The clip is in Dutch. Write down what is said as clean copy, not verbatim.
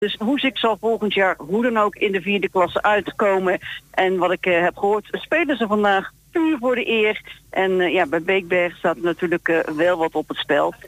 Dus Hoesik zal volgend jaar hoe dan ook in de 4e klasse uitkomen. En wat ik heb gehoord, spelen ze vandaag puur voor de eer. En bij Beekberg staat natuurlijk wel wat op het spel.